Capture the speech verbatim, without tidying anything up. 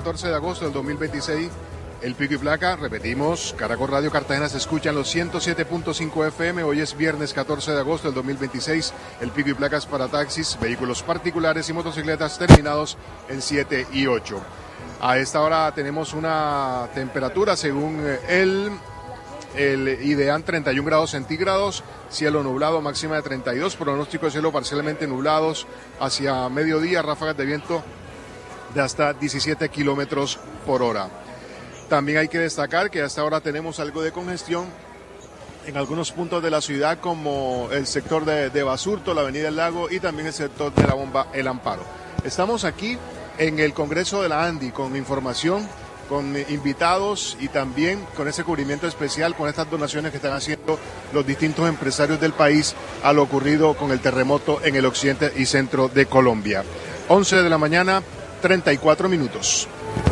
catorce de agosto del dos mil veintiséis. El Pico y Placa, repetimos, Caracol Radio Cartagena se escucha en los ciento siete punto cinco F M. Hoy es viernes catorce de agosto del dos mil veintiséis. El Pico y Placa es para taxis, vehículos particulares y motocicletas terminados en siete y ocho. A esta hora tenemos una temperatura, según el, el IDEAN, treinta y un grados centígrados, cielo nublado, máxima de treinta y dos, pronóstico de cielo parcialmente nublados hacia mediodía, ráfagas de viento de hasta diecisiete kilómetros por hora. También hay que destacar que hasta ahora tenemos algo de congestión en algunos puntos de la ciudad, como el sector de, de Basurto, la avenida El Lago y también el sector de la bomba El Amparo. Estamos aquí en el Congreso de la ANDI con información, con invitados y también con ese cubrimiento especial, con estas donaciones que están haciendo los distintos empresarios del país a lo ocurrido con el terremoto en el occidente y centro de Colombia. once de la mañana, treinta y cuatro minutos.